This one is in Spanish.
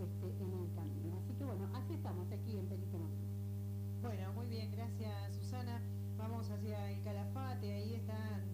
en el camino. Así que bueno, así estamos aquí en Pelícano. Bueno, muy bien, gracias Susana. Vamos hacia el Calafate, ahí están